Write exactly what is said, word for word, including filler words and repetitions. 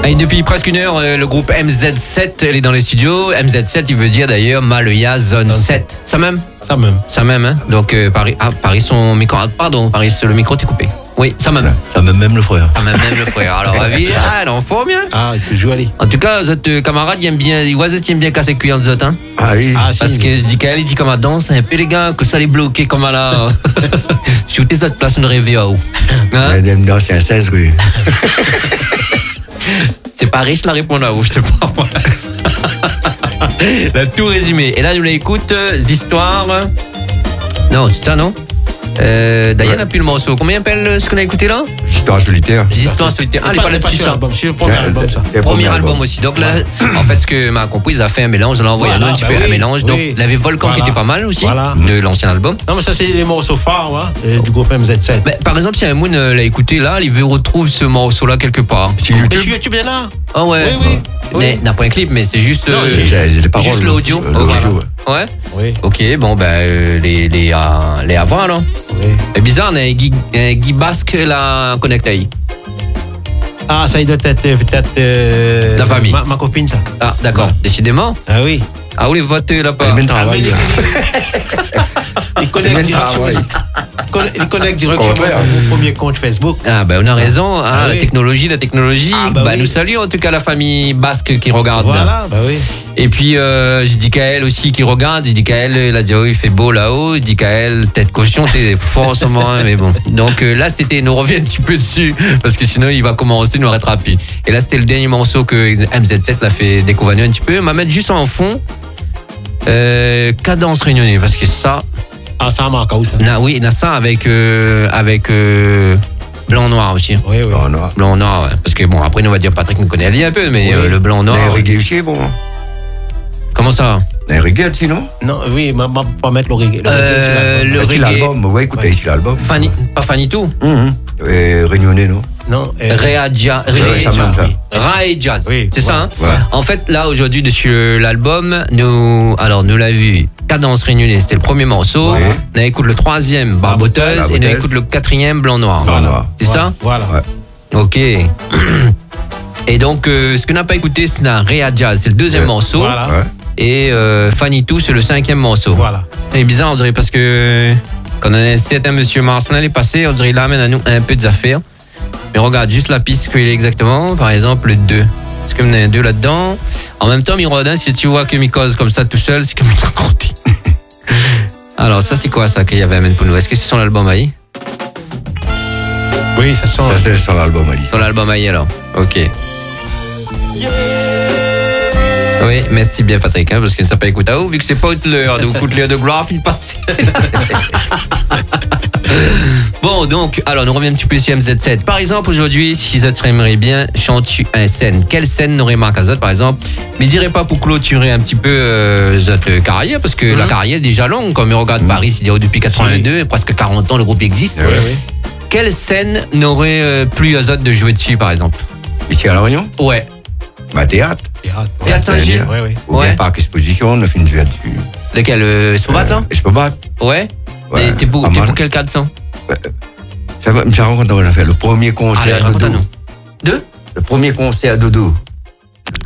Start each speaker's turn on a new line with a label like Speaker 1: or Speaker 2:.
Speaker 1: Et depuis presque une heure, euh, le groupe M Z sept, elle est dans les studios. M Z sept, il veut dire d'ailleurs Maloya Zone sept. Ça même
Speaker 2: Ça même.
Speaker 1: Ça même, hein. Donc, euh, Paris, ah, Paris, son micro, ah, pardon, Paris, le micro t'est coupé. Oui, ça même.
Speaker 3: Ça même même le frère.
Speaker 1: Ça même même le frère. Alors, avis, ah, non, faut bien.
Speaker 2: Ah, il peut jouer aller.
Speaker 1: En tout cas, votre camarade, il aime bien, il aime bien casser le cuir de hein.
Speaker 3: Ah oui.
Speaker 2: Ah,
Speaker 1: Parce
Speaker 2: si,
Speaker 1: que je dis qu'elle, il dit comme à danse, un peu les gars, que ça les bloqué comme à la. Shooter cette place, une rêve à haut. Hein?
Speaker 3: Dans c'est un seize rue.
Speaker 1: C'est pas riche la réponse à vous, je te parle. Là, tout résumé. Et là, nous l'écoute, euh, l'histoire. Non, c'est ça, non euh, Diane
Speaker 3: ouais.
Speaker 1: a plus le morceau. Combien appelle ce qu'on a écouté là
Speaker 3: Histoire solitaire.
Speaker 1: L'histoire solitaire. Ah, il parlait de
Speaker 2: pas
Speaker 1: ça.
Speaker 2: sur l'album, c'est le premier
Speaker 3: Yeah,
Speaker 2: album, ça.
Speaker 3: le
Speaker 1: Premier album aussi. Donc là, en fait, ce que m'a compris, ils ont fait un mélange. On l'a envoyé
Speaker 2: Voilà,
Speaker 1: un petit
Speaker 2: bah
Speaker 1: peu
Speaker 2: oui,
Speaker 1: un mélange. Donc,
Speaker 2: oui.
Speaker 1: il avait Volcan
Speaker 2: Voilà.
Speaker 1: qui était pas mal aussi,
Speaker 2: Voilà.
Speaker 1: de l'ancien album.
Speaker 2: Non, mais ça, c'est les morceaux phares, hein, euh, du groupe M Z sept.
Speaker 1: Mais, par exemple, si un Moon euh, l'a écouté là, il retrouve ce morceau-là quelque part.
Speaker 3: Sur
Speaker 2: Mais
Speaker 3: YouTube.
Speaker 2: sur YouTube, il y en a.
Speaker 1: Ah ouais.
Speaker 2: Oui, oui.
Speaker 1: Mais
Speaker 2: oui.
Speaker 1: n'a pas un clip, mais c'est juste.
Speaker 2: Non,
Speaker 1: euh,
Speaker 2: j'ai-
Speaker 3: J'ai j'ai les paroles.
Speaker 1: Juste l'audio.
Speaker 3: euh,
Speaker 1: Ok.
Speaker 3: l'audio, ouais.
Speaker 1: Ouais.
Speaker 2: Oui,
Speaker 1: Ok, bon, ben, euh, les, les, euh, les avoir alors.
Speaker 2: oui.
Speaker 1: C'est bizarre, on a un Guy, un Guy Basque là, connecté.
Speaker 2: Ah, ça, il doit être euh, peut-être. euh,
Speaker 1: La famille.
Speaker 2: Ma, ma copine, ça.
Speaker 1: Ah, d'accord,
Speaker 2: Ouais.
Speaker 1: décidément.
Speaker 2: Ah oui.
Speaker 1: Ah, vous les votez là-bas.
Speaker 3: Elle mène
Speaker 2: Ah, mais
Speaker 3: travail.
Speaker 2: il, il connecte
Speaker 3: Même
Speaker 2: directement.
Speaker 3: travail.
Speaker 2: Con- Il connecte directement
Speaker 3: Contraire.
Speaker 2: au premier compte Facebook.
Speaker 1: Ah, ben, on a raison. Ah,
Speaker 2: Ah
Speaker 1: la
Speaker 2: oui.
Speaker 1: technologie, la technologie.
Speaker 2: Ah, bah
Speaker 1: bah,
Speaker 2: oui.
Speaker 1: nous saluons en tout cas la famille basque qui regarde.
Speaker 2: Voilà, bah oui.
Speaker 1: Et puis, euh, je dis qu'à elle aussi qui regarde. Je dis qu'à elle, elle a dit, oh, il fait beau là-haut. Je dis qu'à elle, tête caution, t'es forcément, hein, mais bon. Donc euh, là, c'était, nous revient un petit peu dessus, parce que sinon, il va commencer à nous rattraper. Et là, c'était le dernier morceau que M Z sept l'a fait découvrir un petit peu. On va mettre juste en fond, euh, cadence réunionnais, parce que ça,
Speaker 2: Ah, ça manque où ça?
Speaker 1: na, oui, il y a ça avec, euh, avec euh, blanc-noir aussi.
Speaker 2: Oui, oui.
Speaker 3: Non, non.
Speaker 1: Blanc-noir, ouais. Parce que bon, après, nous on va dire Patrick nous connaît Ali un peu, mais
Speaker 2: Oui.
Speaker 1: euh, le blanc-noir.
Speaker 3: Un reggae aussi, bon.
Speaker 1: Comment ça?
Speaker 3: Un reggae, sinon.
Speaker 2: Non, oui, mais on pas mettre le reggae. Le
Speaker 1: Euh,
Speaker 2: reggae,
Speaker 1: le
Speaker 3: C'est
Speaker 1: reggae.
Speaker 3: l'album, ouais, écoutez, c'est l'album.
Speaker 1: Fanny, pas Fanny tout.
Speaker 3: Mhm. Et Réunionnais, non?
Speaker 2: non, euh,
Speaker 1: Réa Jazz.
Speaker 3: Ouais, ça même, ça.
Speaker 1: Ra et Jazz.
Speaker 2: Oui,
Speaker 1: c'est ça, hein?
Speaker 3: Ouais.
Speaker 1: En fait, là, aujourd'hui, dessus l'album, nous, alors, nous l'a vu, Cadence Réunionnais, c'était le premier morceau.
Speaker 3: Ouais.
Speaker 1: On écoute le troisième, Barboteuse, et on
Speaker 3: Barboteuse.
Speaker 1: écoute le quatrième, Blanc Noir.
Speaker 3: Blanc Noir.
Speaker 1: C'est ça?
Speaker 2: Voilà.
Speaker 3: Ouais.
Speaker 1: Ok. Et donc, euh, ce qu'on n'a pas écouté, c'est un Réa Jazz, c'est le deuxième
Speaker 3: Ouais.
Speaker 1: morceau.
Speaker 2: Voilà.
Speaker 3: Ouais.
Speaker 1: Et euh, Fanny Tout, c'est le cinquième morceau.
Speaker 2: Voilà.
Speaker 1: C'est bizarre, on dirait, parce que quand on a un certain monsieur Marcelin est passé, on dirait il amène à nous un peu des affaires. Mais regarde juste la piste qu'il est exactement, par exemple le deux. Est-ce qu'il y en a un deux là-dedans? En même temps, Mirodin, si tu vois que Mycose comme ça tout seul, c'est comme une tranquille. Alors, ça, c'est quoi ça qu'il y avait à mettre pour nous? Est-ce que c'est sur l'album Aïe?
Speaker 2: Oui, ça sent.
Speaker 3: Ça, c'est sur l'album, Ali.
Speaker 1: Sur l'album Aïe, alors. Ok. Oui, merci bien Patrick, hein, parce qu'il ne s'est pas écouté à vous, vu que c'est pas l'heure de vous foutre l'heure de gloire, il passe. Bon, donc, alors, nous revenons un petit peu sur M Z sept. Par exemple, aujourd'hui, si ça aimerait bien chanter une scène, quelle scène n'aurait marqué à par exemple? Mais je dirais pas pour clôturer un petit peu euh, notre carrière, parce que
Speaker 2: Mhm.
Speaker 1: la carrière est déjà longue. Quand on regarde Paris, c'est depuis quatre-vingt-deux, presque quarante ans, le groupe existe.
Speaker 3: Ouais,
Speaker 2: Oui.
Speaker 1: Quelle scène n'aurait euh, plus à de jouer dessus, par exemple?
Speaker 3: Ici à La Réunion?
Speaker 1: Ouais.
Speaker 3: Bah, théâtre.
Speaker 2: Théâtre.
Speaker 1: Théâtre Saint-Gilles.
Speaker 2: Oui, oui.
Speaker 3: Ou bien
Speaker 1: Ouais.
Speaker 3: parc exposition, on a fait une vue dessus.
Speaker 1: Lequel? Euh, Espovat, là?
Speaker 3: Je peux battre.
Speaker 1: Ouais.
Speaker 3: Ouais,
Speaker 1: Et T'es pour,
Speaker 3: pas
Speaker 1: t'es
Speaker 3: mal.
Speaker 1: pour quel cadre, ça?
Speaker 3: Ça va, me raconte, on a fait le premier
Speaker 1: Allez,
Speaker 3: concert à Dodo.
Speaker 1: raconte-nous. Deux?
Speaker 3: Le premier concert à Dodo.